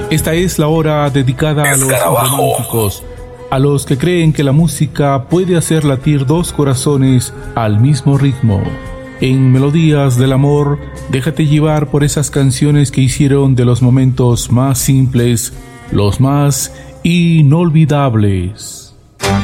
Esta es la hora dedicada a los románticos, a los que creen que la música puede hacer latir dos corazones al mismo ritmo. En Melodías del Amor, déjate llevar por esas canciones que hicieron de los momentos más simples los más inolvidables.